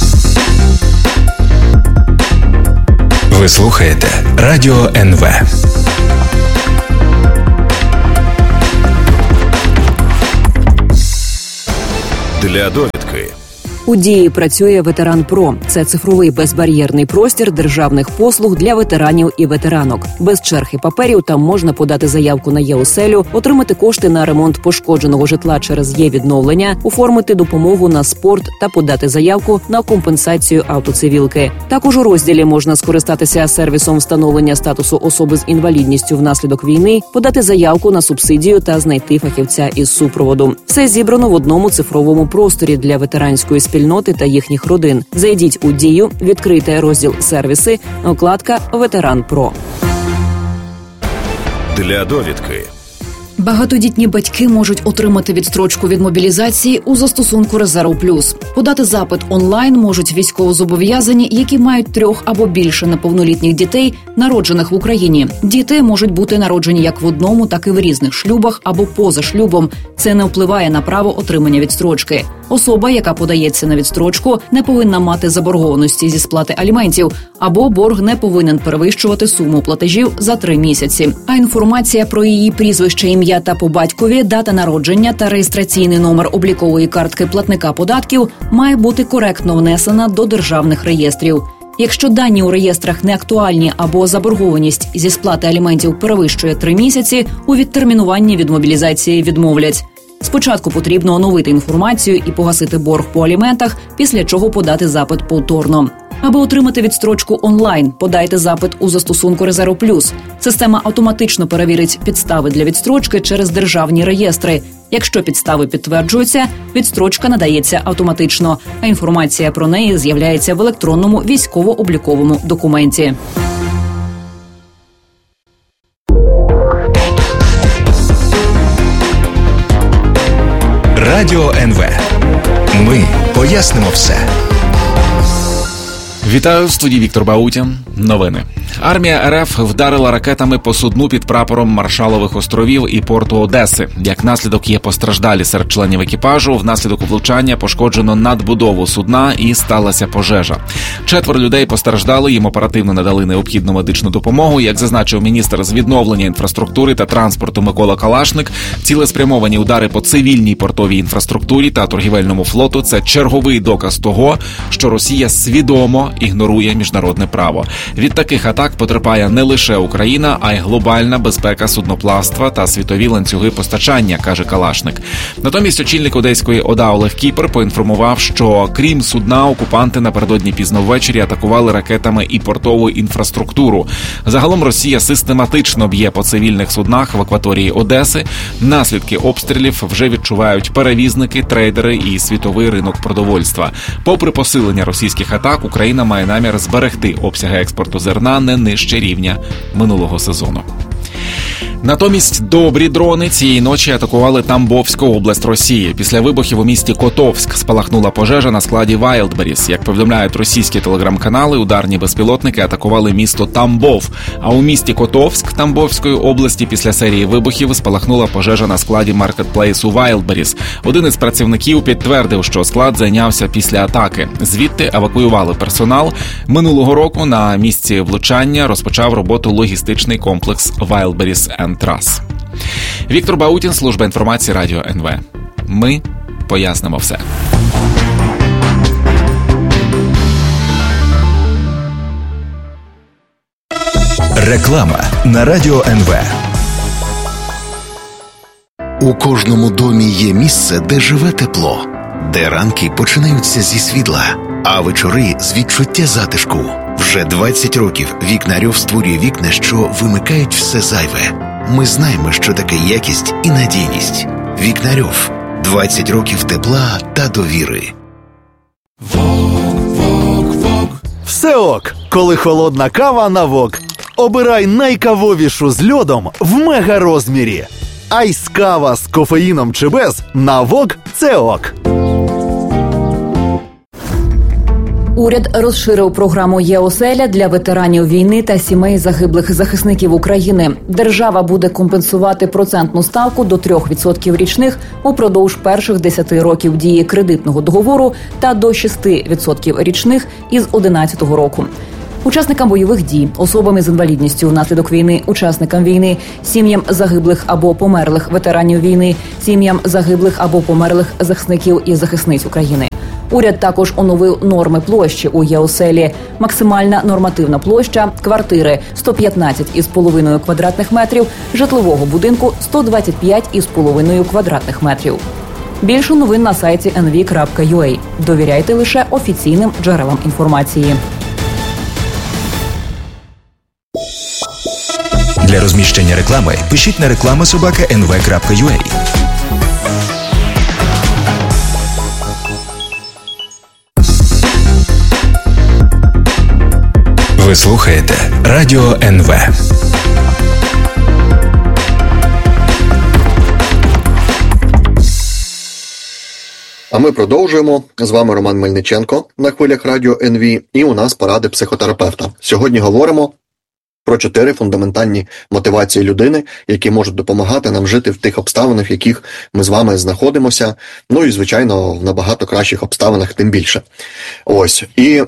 C: Ви слухаєте Радіо НВ.
F: Для довідки.
D: У Дії працює Ветеран Про. Це цифровий безбар'єрний простір державних послуг для ветеранів і ветеранок. Без черг і паперів там можна подати заявку на Є-оселю, отримати кошти на ремонт пошкодженого житла через Є-відновлення, оформити допомогу на спорт та подати заявку на компенсацію автоцивілки. Також у розділі можна скористатися сервісом встановлення статусу особи з інвалідністю внаслідок війни, подати заявку на субсидію та знайти фахівця із супроводу. Все зібрано в одному цифровому просторі для ветеранської спільноти та їхніх родин. Зайдіть у Дію, відкрийте розділ «Сервіси», вкладка «Ветеран Про».
F: Для довідки.
D: Багатодітні батьки можуть отримати відстрочку від мобілізації у застосунку «Резерв Плюс». Подати запит онлайн можуть військовозобов'язані, які мають 3 або більше неповнолітніх дітей, народжених в Україні. Діти можуть бути народжені як в одному, так і в різних шлюбах або поза шлюбом. Це не впливає на право отримання відстрочки. Особа, яка подається на відстрочку, не повинна мати заборгованості зі сплати аліментів, або борг не повинен перевищувати суму платежів за 3 місяці. А інформація про її прізвище, ім'я та по батькові, дата народження та реєстраційний номер облікової картки платника податків має бути коректно внесена до державних реєстрів. Якщо дані у реєстрах не актуальні або заборгованість зі сплати аліментів перевищує 3 місяці, у відтермінуванні від мобілізації відмовлять. Спочатку потрібно оновити інформацію і погасити борг по аліментах, після чого подати запит повторно. Аби отримати відстрочку онлайн, подайте запит у застосунку «Резерв Плюс». Система автоматично перевірить підстави для відстрочки через державні реєстри. Якщо підстави підтверджуються, відстрочка надається автоматично, а інформація про неї з'являється в електронному військово-обліковому документі.
C: Радіо НВ. Ми пояснимо все.
H: Вітаю, в студії Віктор Баутін. Новини. Армія РФ вдарила ракетами по судну під прапором Маршалових островів і порту Одеси. Як наслідок є постраждалі серед членів екіпажу, внаслідок влучання пошкоджено надбудову судна і сталася пожежа. 4 людей постраждали, їм оперативно надали необхідну медичну допомогу. Як зазначив міністр з відновлення інфраструктури та транспорту Микола Калашник, цілеспрямовані удари по цивільній портовій інфраструктурі та торгівельному флоту – це черговий доказ того, що Росія свідомо ігнорує міжнародне право. Від таких атак потерпає не лише Україна, а й глобальна безпека судноплавства та світові ланцюги постачання, каже Калашник. Натомість очільник одеської ОДА Олег Кіпер поінформував, що крім судна, окупанти напередодні пізно ввечері атакували ракетами і портову інфраструктуру. Загалом Росія систематично б'є по цивільних суднах в акваторії Одеси. Наслідки обстрілів вже відчувають перевізники, трейдери і світовий ринок продовольства. Попри посилення російських атак, Україна має намір зберегти обсяги експорту зерна не нижче рівня минулого сезону. Натомість добрі дрони цієї ночі атакували Тамбовську область Росії. Після вибухів у місті Котовськ спалахнула пожежа на складі Wildberries. Як повідомляють російські телеграм-канали, ударні безпілотники атакували місто Тамбов. А у місті Котовськ Тамбовської області після серії вибухів спалахнула пожежа на складі маркетплейсу Wildberries. Один із працівників підтвердив, що склад зайнявся після атаки. Звідти евакуювали персонал. Минулого року на місці влучання розпочав роботу логістичний комплекс Wildberries Трас. Віктор Баутін, служба інформації Радіо НВ. Ми пояснимо все.
C: Реклама на Радіо НВ.
E: У кожному домі є місце, де живе тепло, де ранки починаються зі світла, а вечори з відчуття затишку. Вже 20 років Вікнарьов створює вікна, що вимикають все зайве. Ми знаємо, що таке якість і надійність. Вікнарьов. 20 років тепла та довіри.
J: Все ок, коли холодна кава на вок. Обирай найкавовішу з льодом в мега-розмірі. Айс-кава з кофеїном чи без на вок – це ок.
D: Уряд розширив програму «Є-оселя» для ветеранів війни та сімей загиблих захисників України. Держава буде компенсувати процентну ставку до 3% річних упродовж перших 10 років дії кредитного договору та до 6% річних із 2011 року. Учасникам бойових дій, особам з інвалідністю внаслідок війни, учасникам війни, сім'ям загиблих або померлих ветеранів війни, сім'ям загиблих або померлих захисників і захисниць України. Уряд також оновив норми площі у Є-оселі. Максимальна нормативна площа квартири – 115,5 квадратних метрів, житлового будинку – 125,5 квадратних метрів. Більше новин на сайті nv.ua. Довіряйте лише офіційним джерелам інформації.
C: Для розміщення реклами пишіть на reklama@nv.ua. Ви слухаєте Радіо НВ.
I: А ми продовжуємо. З вами Роман Мельниченко на хвилях Радіо НВ, і у нас поради психотерапевта. Сьогодні говоримо про 4 фундаментальні мотивації людини, які можуть допомагати нам жити в тих обставинах, в яких ми з вами знаходимося, ну і, звичайно, в набагато кращих обставинах тим більше. Ось. І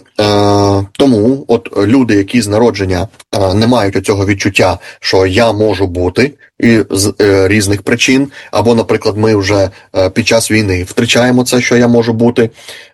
I: тому от люди, які з народження не мають оцього відчуття, що я можу бути, і з різних причин, або, наприклад, ми вже під час війни втрачаємо це, що я можу бути,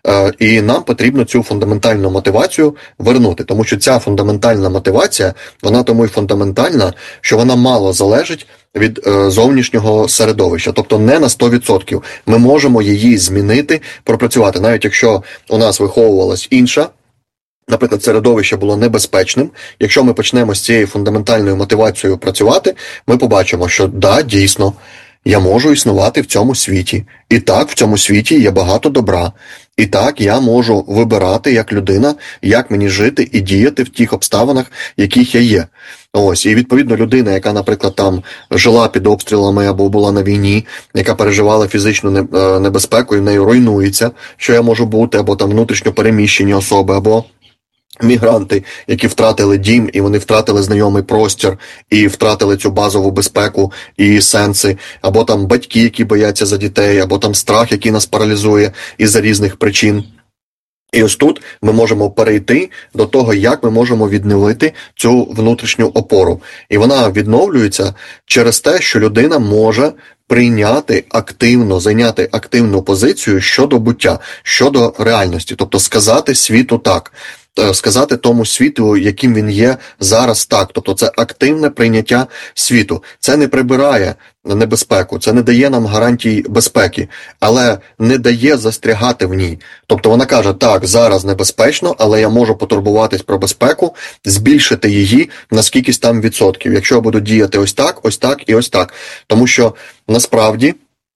I: і нам потрібно цю фундаментальну мотивацію вернути, тому що ця фундаментальна мотивація, вона тому і фундаментальна, що вона мало залежить від зовнішнього середовища, тобто не на 100%. Ми можемо її змінити, пропрацювати, навіть якщо у нас виховувалась інша, наприклад, середовище було небезпечним. Якщо ми почнемо з цією фундаментальною мотивацією працювати, ми побачимо, що да, дійсно, я можу існувати в цьому світі. І так, в цьому світі є багато добра. І так, я можу вибирати як людина, як мені жити і діяти в тих обставинах, яких я є. Ось, і відповідно людина, яка, наприклад, там жила під обстрілами або була на війні, яка переживала фізичну небезпеку, і в неї руйнується, що я можу бути, або там внутрішньо переміщені особи, або мігранти, які втратили дім, і вони втратили знайомий простір, і втратили цю базову безпеку і сенси, або там батьки, які бояться за дітей, або там страх, який нас паралізує із-за різних причин. І ось тут ми можемо перейти до того, як ми можемо відновити цю внутрішню опору. І вона відновлюється через те, що людина може прийняти активно, зайняти активну позицію щодо буття, щодо реальності, тобто сказати світу так. Сказати тому світу, яким він є зараз так. Тобто це активне прийняття світу. Це не прибирає небезпеку, це не дає нам гарантій безпеки, але не дає застрягати в ній. Тобто вона каже, так, зараз небезпечно, але я можу потурбуватись про безпеку, збільшити її на скількись там відсотків. Якщо я буду діяти ось так і ось так. Тому що насправді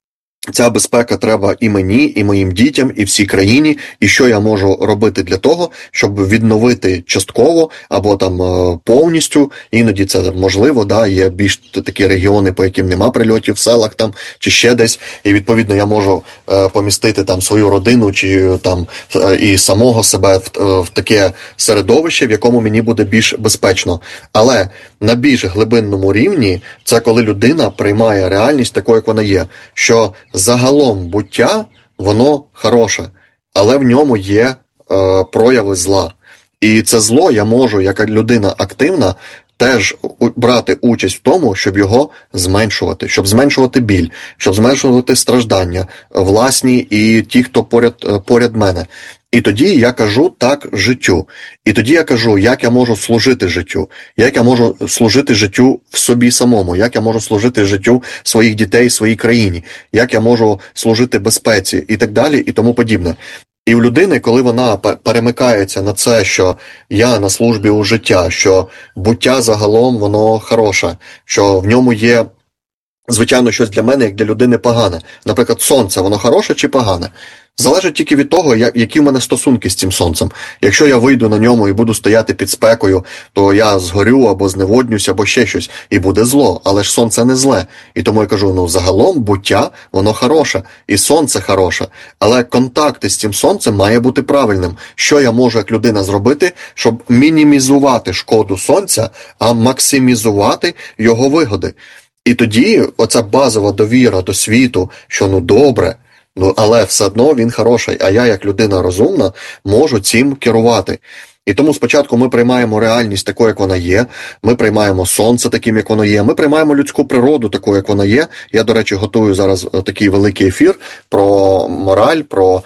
I: ця безпека треба і мені, і моїм дітям, і всій країні, і що я можу робити для того, щоб відновити частково або там повністю, іноді це можливо, да, є більш такі регіони, по яким нема прильотів в селах там, чи ще десь, і відповідно я можу помістити там свою родину, чи там і самого себе в таке середовище, в якому мені буде більш безпечно. Але на більш глибинному рівні, це коли людина приймає реальність такою, як вона є, що загалом буття, воно хороше, але в ньому є прояви зла. І це зло я можу, як людина активна, теж брати участь в тому, щоб його зменшувати, щоб зменшувати біль, щоб зменшувати страждання власні і ті, хто поряд мене. І тоді я кажу так життю. І тоді я кажу, як я можу служити життю, як я можу служити життю в собі самому, як я можу служити життю своїх дітей, своїй країні, як я можу служити безпеці і так далі, і тому подібне. І в людини, коли вона перемикається на це, що я на службі у життя, що буття загалом воно хороше, що в ньому є, звичайно, щось для мене, як для людини погане. Наприклад, сонце, воно хороше чи погане? Залежить тільки від того, які в мене стосунки з цим сонцем. Якщо я вийду на ньому і буду стояти під спекою, то я згорю або зневоднюся, або ще щось, і буде зло. Але ж сонце не зле. І тому я кажу, загалом буття, воно хороше, і сонце хороше. Але контакт із цим сонцем має бути правильним. Що я можу як людина зробити, щоб мінімізувати шкоду сонця, а максимізувати його вигоди? І тоді оця базова довіра до світу, що добре, але все одно він хороший, а я, як людина розумна, можу цим керувати. І тому спочатку ми приймаємо реальність такою, як вона є, ми приймаємо сонце таким, як воно є, ми приймаємо людську природу такою, як вона є. Я, до речі, готую зараз такий великий ефір про мораль, про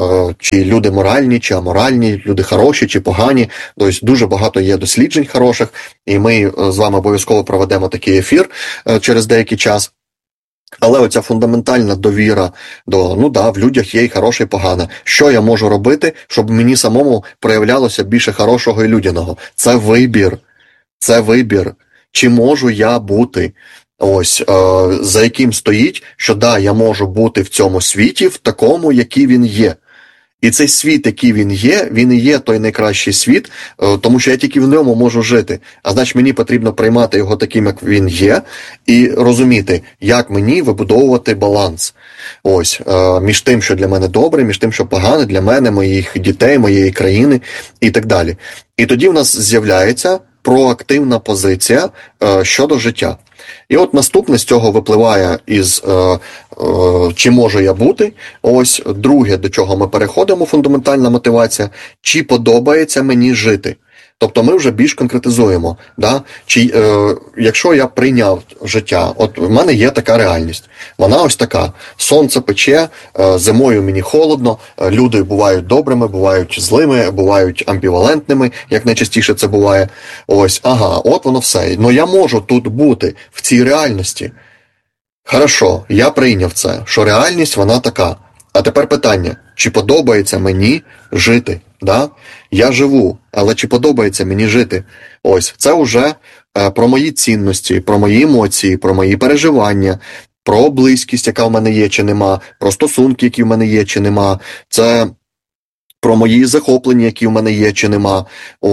I: чи люди моральні, чи аморальні, люди хороші, чи погані. Тобто дуже багато є досліджень хороших, і ми з вами обов'язково проведемо такий ефір через деякий час. Але оця фундаментальна довіра до, в людях є і хороше, і погане. Що я можу робити, щоб мені самому проявлялося більше хорошого і людяного? Це вибір. Це вибір. Чи можу я бути, за яким стоїть, що я можу бути в цьому світі, в такому, який він є. І цей світ, який він і є той найкращий світ, тому що я тільки в ньому можу жити. А значить, мені потрібно приймати його таким, як він є, і розуміти, як мені вибудовувати баланс. Між тим, що для мене добре, між тим, що погане для мене, моїх дітей, моєї країни і так далі. І тоді в нас з'являється проактивна позиція щодо життя. І от наступне з цього випливає із чи можу я бути, друге, до чого ми переходимо, фундаментальна мотивація, чи подобається мені жити. Тобто ми вже більш конкретизуємо, якщо я прийняв життя, от в мене є така реальність, вона ось така, сонце пече, зимою мені холодно, люди бувають добрими, бувають злими, бувають амбівалентними, як найчастіше це буває, от воно все, я можу тут бути, в цій реальності. Хорошо, я прийняв це, що реальність вона така. А тепер питання, чи подобається мені жити? Я живу, але чи подобається мені жити? Це вже про мої цінності, про мої емоції, про мої переживання, про близькість, яка в мене є чи нема, про стосунки, які в мене є чи нема. Це про мої захоплення, які в мене є чи нема,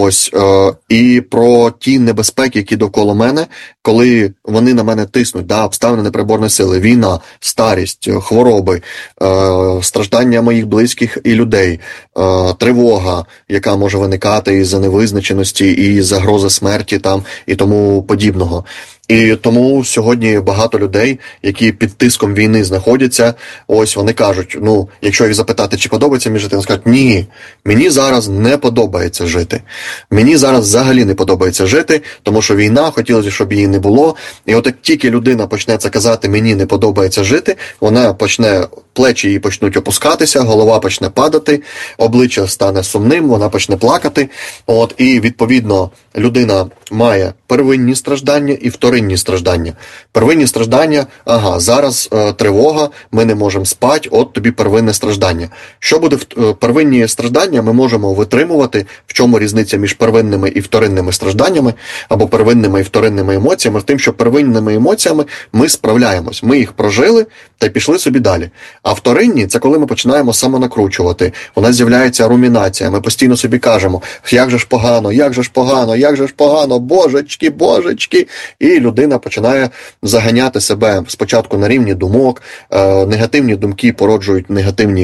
I: і про ті небезпеки, які довкола мене, коли вони на мене тиснуть, обставини неприборної сили, війна, старість, хвороби, страждання моїх близьких і людей, тривога, яка може виникати із-за невизначеності і загрози смерті і тому подібного. І тому сьогодні багато людей, які під тиском війни знаходяться, вони кажуть, якщо їх запитати, чи подобається мені жити, вони скажуть, ні, мені зараз не подобається жити. Мені зараз взагалі не подобається жити, тому що війна, хотілося, щоб її не було. І от як тільки людина почне це казати, мені не подобається жити, вона почне, плечі її почнуть опускатися, голова почне падати, обличчя стане сумним, вона почне плакати. І відповідно людина має первинні страждання і вторинні первинні страждання. Первинні страждання, зараз тривога, ми не можемо спати, от тобі первинне страждання. Що буде первинні страждання, ми можемо витримувати, в чому різниця між первинними і вторинними стражданнями, або первинними і вторинними емоціями, в тим, що первинними емоціями ми справляємось, ми їх прожили та й пішли собі далі. А вторинні – це коли ми починаємо самонакручувати, у нас з'являється румінація, ми постійно собі кажемо, як же ж погано, як же ж погано, як же ж погано, божечки, божечки, і людина починає заганяти себе спочатку на рівні думок, негативні думки породжують негативні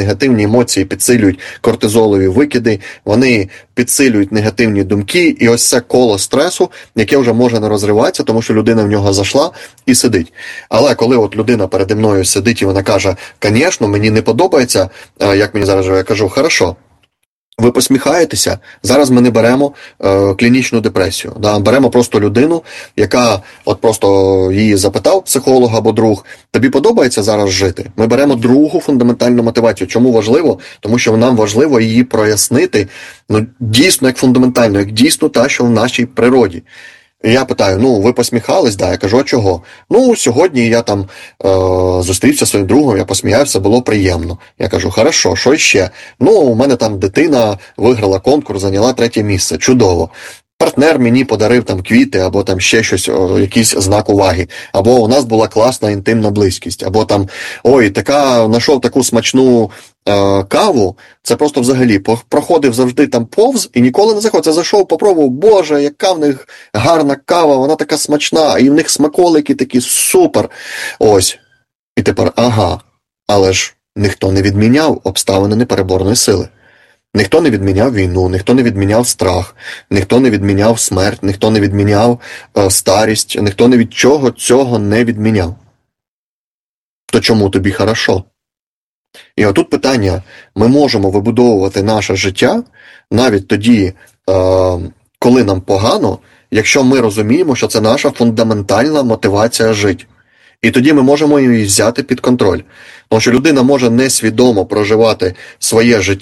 I: емоції підсилюють кортизолові викиди, вони підсилюють негативні думки, і ось це коло стресу, яке вже може не розриватися, тому що людина в нього зайшла і сидить. Але коли от людина переді мною сидить і вона каже, звісно, мені не подобається, як мені зараз я кажу, хорошо, ви посміхаєтеся, зараз ми не беремо клінічну депресію. Беремо просто людину, яка от просто її запитав психолог або друг, тобі подобається зараз жити? Ми беремо другу фундаментальну мотивацію. Чому важливо? Тому що нам важливо її прояснити дійсно як фундаментально, як дійсно та, що в нашій природі. І я питаю, ви посміхались? Я кажу, а чого? Сьогодні я там зустрівся зі своїм другом, я посміявся, було приємно. Я кажу, хорошо, що ще? У мене там дитина виграла конкурс, зайняла 3 місце, чудово. Партнер мені подарив там квіти, або там ще щось, якийсь знак уваги. Або у нас була класна інтимна близькість. Або там, знайшов таку смачну каву, це просто взагалі проходив завжди там повз і ніколи не заходив. Це зайшов, попробував, боже, яка в них гарна кава, вона така смачна, і в них смаколики такі, супер. Ось. І тепер, але ж ніхто не відміняв обставини непереборної сили. Ніхто не відміняв війну, ніхто не відміняв страх, ніхто не відміняв смерть, ніхто не відміняв старість, ніхто від чого цього не відміняв. То чому тобі хорошо? І отут питання, ми можемо вибудовувати наше життя навіть тоді, коли нам погано, якщо ми розуміємо, що це наша фундаментальна мотивація жити. І тоді ми можемо її взяти під контроль. Тому що людина може несвідомо проживати своє життя,